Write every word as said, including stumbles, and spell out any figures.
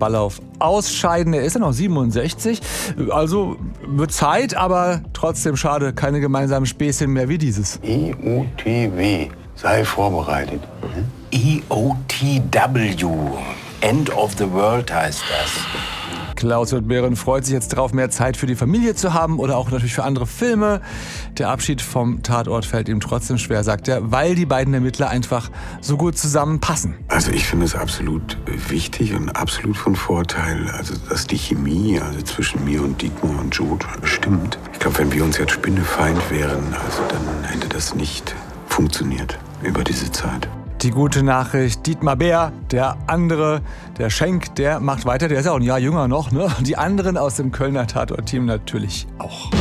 Ballauf ausscheiden. Er ist ja noch siebenundsechzig, also wird Zeit, aber trotzdem schade, keine gemeinsamen Späßchen mehr wie dieses. E O T W, sei vorbereitet. Mhm. E O T W, End of the World heißt das. Klaus Oetbehren freut sich jetzt darauf, mehr Zeit für die Familie zu haben oder auch natürlich für andere Filme. Der Abschied vom Tatort fällt ihm trotzdem schwer, sagt er, weil die beiden Ermittler einfach so gut zusammenpassen. Also ich finde es absolut wichtig und absolut von Vorteil, also dass die Chemie also zwischen mir und Dietmar und Jod stimmt. Ich glaube, wenn wir uns jetzt Spinnefeind wären, also dann hätte das nicht funktioniert über diese Zeit. Die gute Nachricht, Dietmar Bär, der andere, der Schenk, der macht weiter, der ist ja auch ein Jahr jünger noch, ne? Die anderen aus dem Kölner Tatort-Team natürlich auch.